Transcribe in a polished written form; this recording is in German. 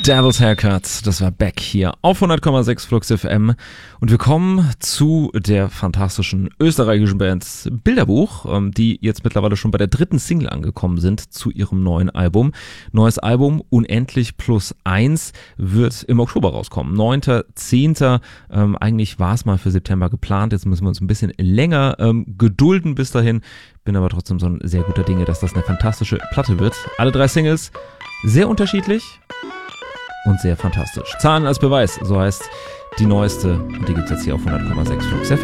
Devil's Haircut, das war Beck hier auf 100,6 Flux FM und wir kommen zu der fantastischen österreichischen Band Bilderbuch, die jetzt mittlerweile schon bei der 3. Single angekommen sind zu ihrem neuen Album. Neues Album Unendlich plus 1 wird im Oktober rauskommen, 9.10. Eigentlich war es mal für September geplant, jetzt müssen wir uns ein bisschen länger gedulden bis dahin. Bin aber trotzdem so ein sehr guter Dinge, dass das eine fantastische Platte wird. Alle 3 Singles sehr unterschiedlich und sehr fantastisch. Zahlen als Beweis, so heißt die neueste und die gibt's jetzt hier auf 100,6 Flux FM.